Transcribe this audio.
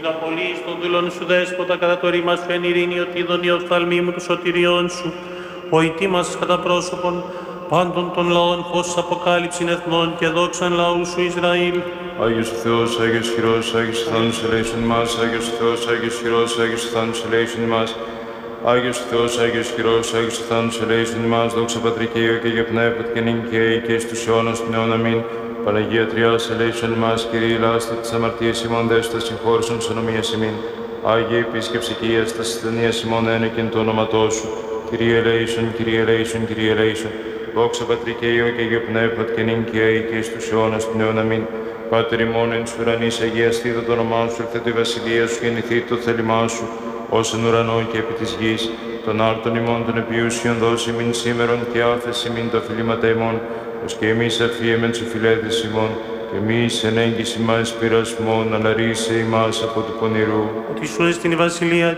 απολύεις των δούλων σου δέσποτα κατά το ρήμα σου εν ειρήνη, ότι είδον η οφθαλμή μου του σωτηριών σου, ο ητήμας κατά πρόσωπον πάντων των λαών, φως αποκάλυψην εθνών και δόξαν λαού σου Ισραήλ. Άγιος ο Θεός, Άγιος χειρός, Άγιος θάνους ελέησον μας, Άγιος ο Θεός, Άγιος χειρός, Άγιος θάνους ελέησον μας. Άγιος ο Θεός, Άγιος χειρός, Άγιος θάνους ελέησον μας, δόξα Πατρί και Υιό και Αγία Πνεύματι και νυν και αεί και εις τους αιώνας των αιώνων. Αμήν. Παναγία Τριάς ελέησον μας, Κύριε ηλάστα της αμαρτίας ημών, δέστα συγχώρησον της ανομίας ημίν. Άγιε επίσκεψε και η έσταση της ταινίας ημών ένεκεν το όνοματό σου. Κύριε ελέησον, Κύριε ελέησον, Κύριε ελέησον. Δόξα Πατρί και Υιό και Αγία Πνεύματι και νυν και αεί και εις τους αιώνας των αιώνων. Αμήν. Πάτερ ημών εν της ουρανής, αγιαστήτω το όνομά σου, ελθέτω η βασιλεία σου, γεννηθήτω το θέλημά σου, ως εν ουρανό και επί της γης. Των άρτων ημών των επιούσιων δώσει μην σήμερον και άφεση μην τα φιλήματα ημών, ως και εμείς αφίεμεν τους φιλέτες ημών, και εμείς εν έγκυση μας πειρασμών, αλλά ρίσε ημάς από του πονηρού. Ότι σου έστειν η βασιλεία